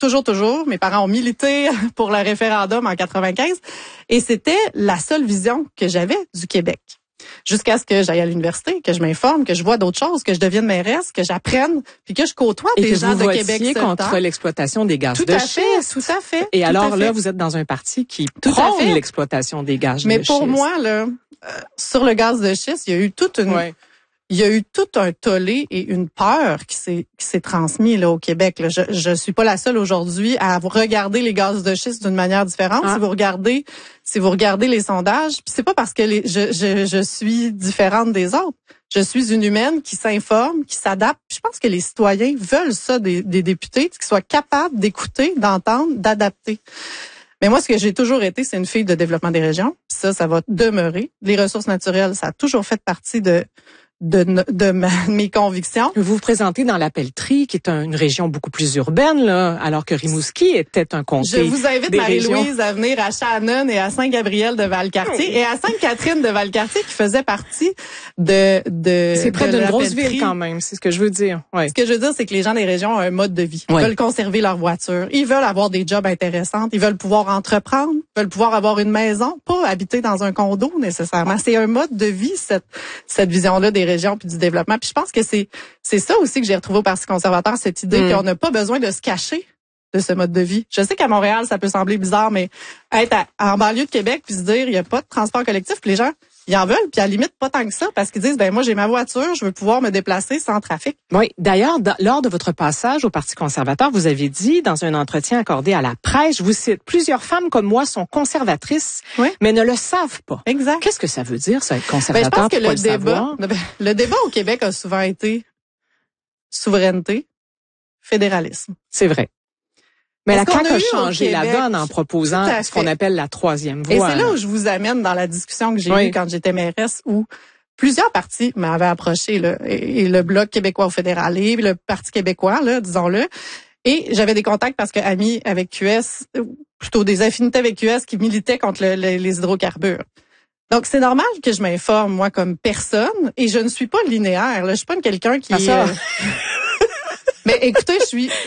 toujours. Mes parents ont milité pour le référendum en 95 et c'était la seule vision que j'avais du Québec. Jusqu'à ce que j'aille à l'université, que je m'informe, que je vois d'autres choses, que je devienne mairesse, que j'apprenne, puis que je côtoie des gens de Québec. Et que vous votiez contre l'exploitation des gaz de schiste. Tout à fait. Et alors là, vous êtes dans un parti qui prône l'exploitation des gaz de schiste. Mais pour moi, là, sur le gaz de schiste, il y a eu il y a eu tout un tollé et une peur qui s'est transmis là au Québec. Là. Je suis pas la seule aujourd'hui à regarder les gaz de schiste d'une manière différente. Si vous regardez les sondages, puis c'est pas parce que je suis différente des autres. Je suis une humaine qui s'informe, qui s'adapte. Puis je pense que les citoyens veulent ça des députés, qu'ils soient capables d'écouter, d'entendre, d'adapter. Mais moi, ce que j'ai toujours été, c'est une fille de développement des régions. Puis ça va demeurer. Les ressources naturelles, ça a toujours fait partie de mes convictions. Vous vous présentez dans la Pelletrie, qui est une région beaucoup plus urbaine, là, alors que Rimouski était un comté. Je vous invite, Marie-Louise, à venir à Shannon et à Saint-Gabriel de Valcartier et à Sainte-Catherine de Valcartier, qui faisait partie de c'est près d'une grosse ville quand même, c'est ce que je veux dire. Ouais. Ce que je veux dire, c'est que les gens des régions ont un mode de vie. Ils veulent conserver leur voiture. Ils veulent avoir des jobs intéressants. Ils veulent pouvoir entreprendre. Ils veulent pouvoir avoir une maison, pas habiter dans un condo nécessairement. C'est un mode de vie, cette vision-là des régions puis du développement. Puis je pense que c'est ça aussi que j'ai retrouvé au Parti conservateur, cette idée qu'on n'a pas besoin de se cacher de ce mode de vie. Je sais qu'à Montréal, ça peut sembler bizarre, mais être en banlieue de Québec puis se dire il y a pas de transport collectif, puis les gens ils en veulent, puis à la limite pas tant que ça, parce qu'ils disent moi j'ai ma voiture, je veux pouvoir me déplacer sans trafic. Oui, d'ailleurs, lors de votre passage au Parti conservateur, vous avez dit dans un entretien accordé à la presse, je vous cite, plusieurs femmes comme moi sont conservatrices, mais ne le savent pas. Exact. Qu'est-ce que ça veut dire, ça, être conservateur? Je pense que le débat au Québec a souvent été souveraineté, fédéralisme. C'est vrai. Mais la CAQ a changé la donne en proposant ce qu'on appelle la troisième voie. Et c'est là où je vous amène dans la discussion que j'ai eue quand j'étais mairesse, où plusieurs partis m'avaient approché, là, et le Bloc québécois au fédéral et le Parti québécois, là, disons-le. Et j'avais des contacts parce que amis avec QS, plutôt des affinités avec QS qui militaient contre les hydrocarbures. Donc, c'est normal que je m'informe, moi, comme personne, et je ne suis pas linéaire, là. Je suis pas quelqu'un qui... Mais écoutez,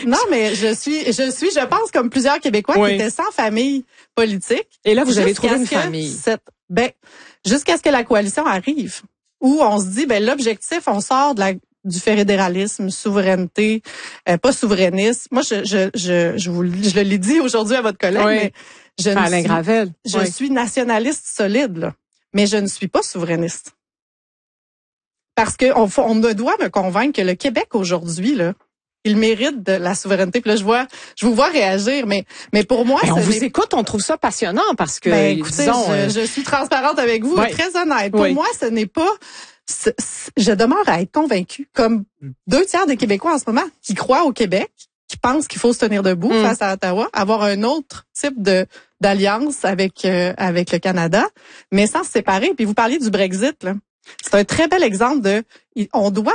je pense comme plusieurs Québécois qui étaient sans famille politique. Et là, vous avez trouvé une famille. Jusqu'à ce que la coalition arrive, où on se dit, l'objectif, on sort du fédéralisme, souveraineté, pas souverainiste. Moi, je le l'ai dit aujourd'hui à votre collègue, mais Alain Gravel. Je suis nationaliste solide, là, mais je ne suis pas souverainiste. Parce que on me doit me convaincre que le Québec aujourd'hui, là, il mérite de la souveraineté. Puis là, je vous vois réagir, mais pour moi, on vous écoute, on trouve ça passionnant parce que, écoutez, je suis transparente avec vous, très honnête. Pour moi, ce n'est pas. Je demeure à être convaincue, comme 2/3 des Québécois en ce moment, qui croient au Québec, qui pensent qu'il faut se tenir debout face à Ottawa, avoir un autre type d'alliance avec le Canada, mais sans se séparer. Puis vous parliez du Brexit, là. C'est un très bel exemple on doit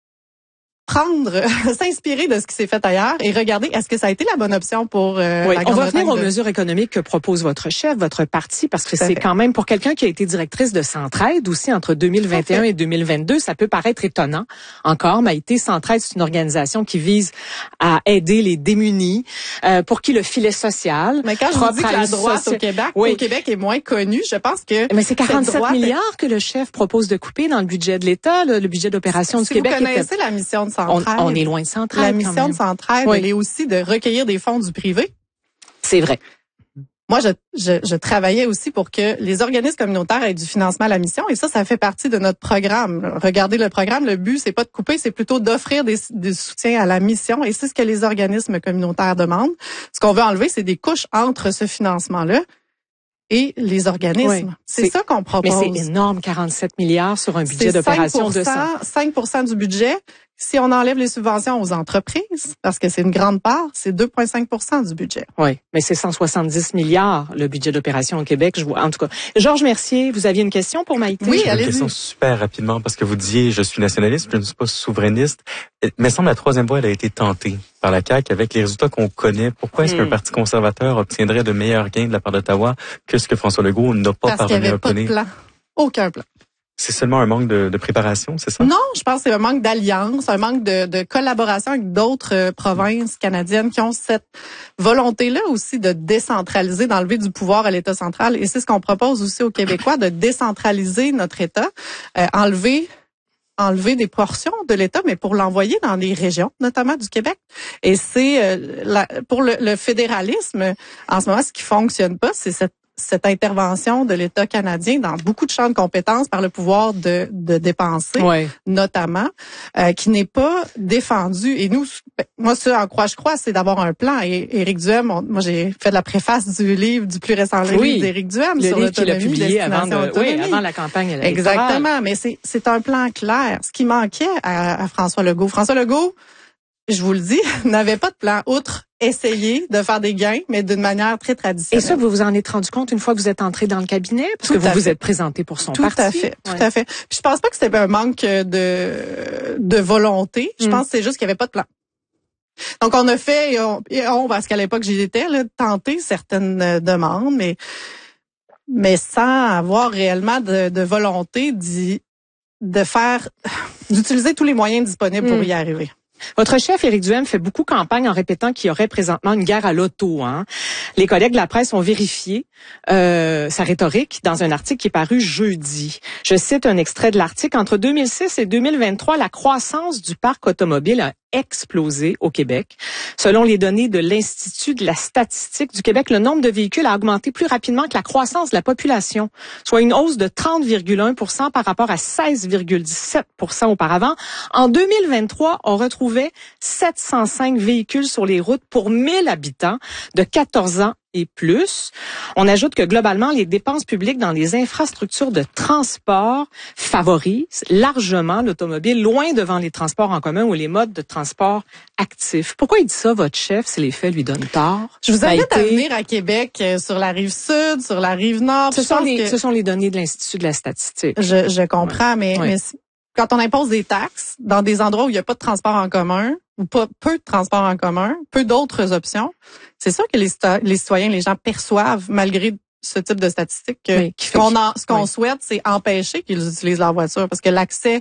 s'inspirer de ce qui s'est fait ailleurs et regarder est-ce que ça a été la bonne option pour la Grande-Bretagne. On va venir aux mesures économiques que propose votre chef, votre parti, parce que c'est quand même pour quelqu'un qui a été directrice de Centraide aussi entre 2021 et 2022, ça peut paraître étonnant encore. Maïté, Centraide, c'est une organisation qui vise à aider les démunis, pour qui le filet social. Mais quand je vous dis que la droite au Québec est moins connue, je pense que mais c'est 47 milliards que le chef propose de couper dans le budget de l'État, le budget d'opération du Québec. Vous connaissez la mission de Centraide. On est loin de Centraide. La mission de Centraide, elle est aussi de recueillir des fonds du privé. C'est vrai. Moi, je travaillais aussi pour que les organismes communautaires aient du financement à la mission, et ça fait partie de notre programme. Regardez le programme, le but, c'est pas de couper, c'est plutôt d'offrir des soutiens à la mission, et c'est ce que les organismes communautaires demandent. Ce qu'on veut enlever, c'est des couches entre ce financement-là et les organismes. C'est ça qu'on propose. Mais c'est énorme, 47 milliards sur un budget d'opération de 5% du budget. Si on enlève les subventions aux entreprises, parce que c'est une grande part, c'est 2,5% du budget. Oui, mais c'est 170 milliards le budget d'opération au Québec. Je vois, en tout cas, Georges Mercier, vous aviez une question pour Maïté? Oui, allez-y. Une question super rapidement, parce que vous disiez, je suis nationaliste, je ne suis pas souverainiste. Mais semble la troisième voie, elle a été tentée par la CAQ avec les résultats qu'on connaît. Pourquoi est-ce qu'un parti conservateur obtiendrait de meilleurs gains de la part d'Ottawa que ce que François Legault n'a pas parvenu à obtenir? Parce qu'il n'y avait pas de plan. Aucun plan. C'est seulement un manque de préparation, c'est ça? Non, je pense que c'est un manque d'alliance, un manque de collaboration avec d'autres provinces canadiennes qui ont cette volonté-là aussi de décentraliser, d'enlever du pouvoir à l'État central. Et c'est ce qu'on propose aussi aux Québécois, de décentraliser notre État, enlever des portions de l'État, mais pour l'envoyer dans des régions, notamment du Québec. Et c'est pour le fédéralisme, en ce moment, ce qui fonctionne pas, c'est cette intervention de l'État canadien dans beaucoup de champs de compétences par le pouvoir de dépenser, notamment, qui n'est pas défendu. Et nous, moi, ce en quoi je crois, c'est d'avoir un plan. Et Éric Duhem, moi, j'ai fait la préface du livre, du plus récent livre d'Éric Duhem sur l'autonomie, qu'il a publié avant la campagne électorale. Exactement, mais c'est un plan clair. Ce qui manquait à François Legault. François Legault, je vous le dis, n'avait pas de plan outre essayer de faire des gains, mais d'une manière très traditionnelle. Et ça, vous vous en êtes rendu compte une fois que vous êtes entré dans le cabinet? Parce que vous vous êtes présenté pour son parti. Tout à fait. Puis je pense pas que c'était un manque de volonté. Je pense que c'est juste qu'il n'y avait pas de plan. Donc on a fait, parce qu'à l'époque j'y étais, tenter certaines demandes, mais sans avoir réellement de volonté d'utiliser tous les moyens disponibles pour y arriver. Votre chef, Éric Duhem, fait beaucoup campagne en répétant qu'il y aurait présentement une guerre à l'auto. Les collègues de la presse ont vérifié sa rhétorique dans un article qui est paru jeudi. Je cite un extrait de l'article. Entre 2006 et 2023, la croissance du parc automobile a explosé au Québec. Selon les données de l'Institut de la statistique du Québec, le nombre de véhicules a augmenté plus rapidement que la croissance de la population, soit une hausse de 30,1% par rapport à 16,17% auparavant. En 2023, on retrouvait 705 véhicules sur les routes pour 1000 habitants de 14 ans et plus. On ajoute que globalement, les dépenses publiques dans les infrastructures de transport favorisent largement l'automobile, loin devant les transports en commun ou les modes de transport actifs. Pourquoi il dit ça, votre chef, si les faits lui donnent tort? Je vous invite à venir à Québec, sur la rive sud, sur la rive nord. Ce sont les données de l'Institut de la statistique. Je comprends, mais quand on impose des taxes dans des endroits où il n'y a pas de transport en commun, ou peu de transport en commun, peu d'autres options, c'est sûr que les citoyens, les gens perçoivent, malgré ce type de statistiques, ce qu'on souhaite, c'est empêcher qu'ils utilisent leur voiture, parce que l'accès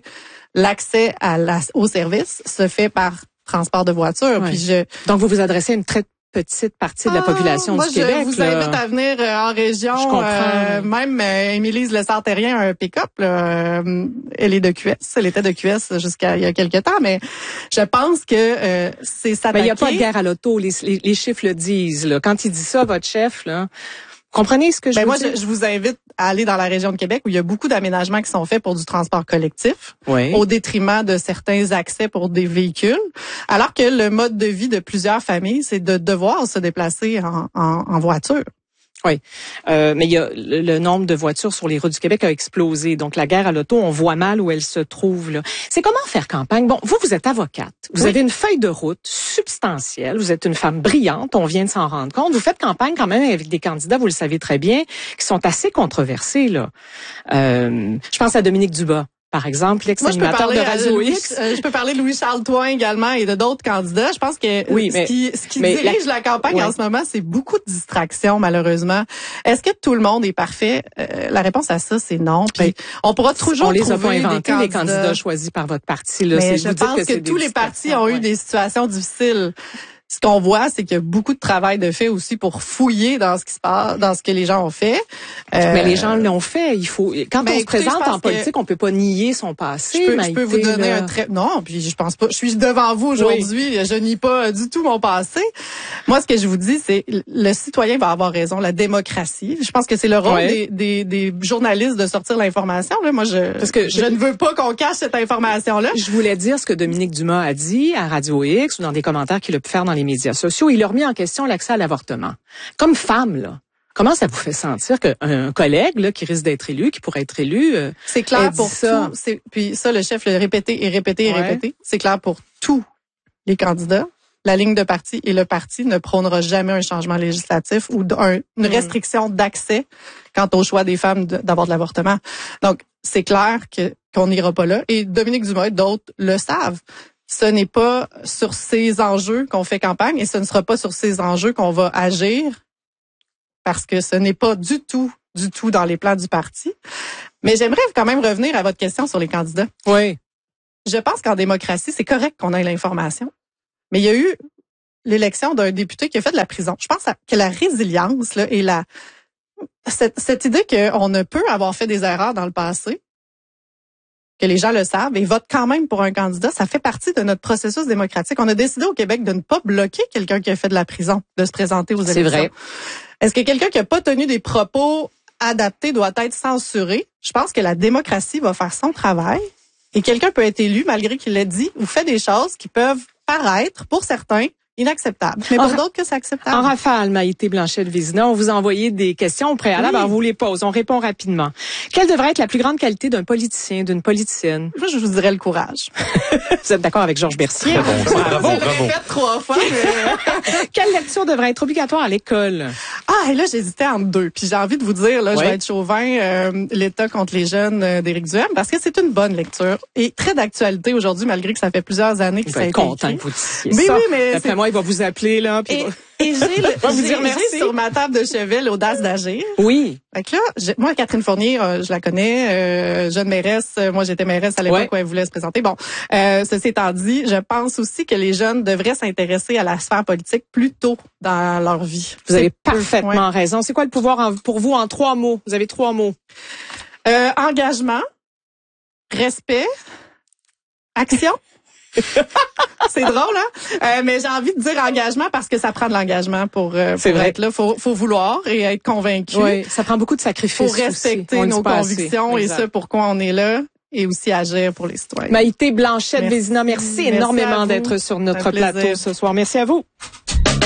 au service se fait par transport de voiture. Puis donc vous vous adressez à une très petite partie de la population du Québec. Moi, je vous invite à venir en région. Je comprends. Même Émilie Le-Sartérien a un pick-up. Elle est de QS. Elle était de QS jusqu'à il y a quelques temps, mais je pense que c'est s'attaquer. Mais il n'y a pas de guerre à l'auto. Les chiffres le disent. Quand il dit ça, votre chef, comprenez ce que je veux dire? Je vous invite à aller dans la région de Québec où il y a beaucoup d'aménagements qui sont faits pour du transport collectif, au détriment de certains accès pour des véhicules, alors que le mode de vie de plusieurs familles, c'est de devoir se déplacer en voiture. Oui, mais il y a le nombre de voitures sur les routes du Québec a explosé. Donc la guerre à l'auto, on voit mal où elle se trouve là. C'est comment faire campagne. Bon, vous êtes avocate, vous avez une feuille de route substantielle, vous êtes une femme brillante, on vient de s'en rendre compte. Vous faites campagne quand même avec des candidats, vous le savez très bien, qui sont assez controversés là. Je pense à Dominique Dubas. Par exemple, l'ex-animateur de Radio X. Je peux parler de Louis-Charles Toin également et de d'autres candidats. Je pense que ce qui dirige la campagne en ce moment, c'est beaucoup de distractions, malheureusement. Est-ce que tout le monde est parfait? La réponse à ça, c'est non. Puis on pourra toujours les trouver a pas inventés, les candidats choisis par votre parti. Là. Mais je pense que tous les partis ont eu des situations difficiles. Ce qu'on voit, c'est qu'il y a beaucoup de travail de fait aussi pour fouiller dans ce qui se passe, dans ce que les gens ont fait. Mais les gens l'ont fait. Il faut. Quand on se présente en politique, on peut pas nier son passé. Je peux vous donner un trait. Non, puis je pense pas. Je suis devant vous aujourd'hui. Je nie pas du tout mon passé. Moi, ce que je vous dis, c'est le citoyen va avoir raison. La démocratie. Je pense que c'est le rôle des journalistes de sortir l'information. Là, moi, je ne veux pas qu'on cache cette information-là. Je voulais dire ce que Dominique Dumas a dit à Radio X ou dans des commentaires qu'il a pu faire dans les médias sociaux. Il a remis en question l'accès à l'avortement. Comme femme, là, comment ça vous fait sentir qu'un collègue là, qui risque d'être élu, qui pourrait être élu, c'est clair pour ça. Puis ça, le chef l'a répété et répété et répété. C'est clair pour tous les candidats. La ligne de parti et le parti ne prônera jamais un changement législatif ou une restriction d'accès quant au choix des femmes d'avoir de l'avortement. Donc, c'est clair qu'on n'ira pas là. Et Dominique Dumas et d'autres le savent. Ce n'est pas sur ces enjeux qu'on fait campagne et ce ne sera pas sur ces enjeux qu'on va agir parce que ce n'est pas du tout dans les plans du parti. Mais j'aimerais quand même revenir à votre question sur les candidats. Oui. Je pense qu'en démocratie, c'est correct qu'on ait l'information. Mais il y a eu l'élection d'un député qui a fait de la prison. Je pense que la résilience là, et cette idée qu'on ne peut avoir fait des erreurs dans le passé, que les gens le savent et votent quand même pour un candidat, ça fait partie de notre processus démocratique. On a décidé au Québec de ne pas bloquer quelqu'un qui a fait de la prison de se présenter aux élections. C'est vrai. Est-ce que quelqu'un qui n'a pas tenu des propos adaptés doit être censuré? Je pense que la démocratie va faire son travail et quelqu'un peut être élu malgré qu'il l'ait dit ou fait des choses qui peuvent paraître, pour certains, inacceptable. Mais pour d'autres que c'est acceptable. En rafale, Maïté Blanchet-Vézina, on vous a envoyé des questions au préalable, alors on vous les pose, on répond rapidement. Quelle devrait être la plus grande qualité d'un politicien, d'une politicienne? Moi, je vous dirais le courage. Vous êtes d'accord avec Georges Bercier? Bravo. Je l'ai fait 3 fois. Mais... Quelle lecture devrait être obligatoire à l'école? Ah, et là, j'hésitais entre deux. Puis j'ai envie de vous dire, là, je vais être chauvin, l'État contre les jeunes d'Éric Duhem, parce que c'est une bonne lecture et très d'actualité aujourd'hui, malgré que ça fait plusieurs années que ça a été content écrit. que vous disiez mais ça. Oui, mais d'après moi, il va vous appeler là. Puis et j'ai sur ma table de chevet l'audace d'agir. Oui. Fait que là, moi, Catherine Fournier, je la connais, jeune mairesse. Moi, j'étais mairesse à l'époque où elle voulait se présenter. Bon, ceci étant dit, je pense aussi que les jeunes devraient s'intéresser à la sphère politique plus tôt dans leur vie. Vous avez parfaitement raison. C'est quoi le pouvoir pour vous en 3 mots? Vous avez 3 mots. Engagement, respect, action. C'est drôle, hein? Mais j'ai envie de dire engagement parce que ça prend de l'engagement pour être là. Faut vouloir et être convaincu. Oui, ça prend beaucoup de sacrifices. Faut respecter nos convictions et ce pourquoi on est là. Et aussi agir pour les citoyens. Maïté Blanchet-Vézina, merci énormément d'être sur notre plateau ce soir. Merci à vous.